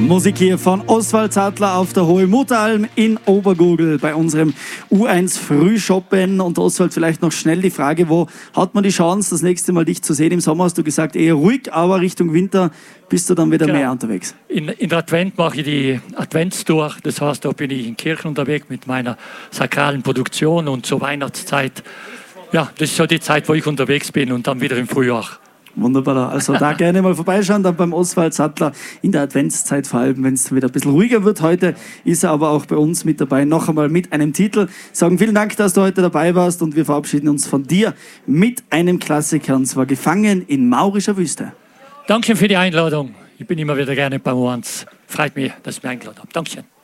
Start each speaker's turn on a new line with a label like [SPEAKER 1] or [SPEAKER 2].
[SPEAKER 1] Musik hier von Oswald Sattler auf der Hohe Muttalm in Obergurgl bei unserem U1 Frühschoppen. Und Oswald, vielleicht noch schnell die Frage, wo hat man die Chance, das nächste Mal dich zu sehen? Im Sommer hast du gesagt, eher ruhig, aber Richtung Winter bist du dann wieder mehr unterwegs.
[SPEAKER 2] In der Advent mache ich die Adventstour. Das heißt, da bin ich in Kirchen unterwegs mit meiner sakralen Produktion und zur Weihnachtszeit. Ja, das ist so die Zeit, wo ich unterwegs bin und dann wieder im Frühjahr.
[SPEAKER 1] Wunderbar, also da gerne mal vorbeischauen, dann beim Oswald Sattler in der Adventszeit, vor allem wenn es wieder ein bisschen ruhiger wird. Heute ist er aber auch bei uns mit dabei, noch einmal mit einem Titel. Sagen vielen Dank, dass du heute dabei warst und wir verabschieden uns von dir mit einem Klassiker, und zwar Gefangen in maurischer Wüste.
[SPEAKER 2] Danke für die Einladung. Ich bin immer wieder gerne bei U1. Freut mich, dass ihr mich eingeladen habt. Dankeschön.